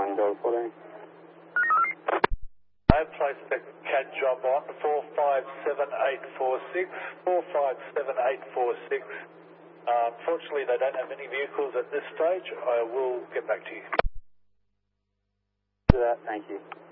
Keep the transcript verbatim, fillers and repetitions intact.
nine, go following. I placed the C A D job on four five seven eight four six, four five seven eight four six. Uh, unfortunately, they don't have any vehicles at this stage. I will get back to you. Do that, thank you.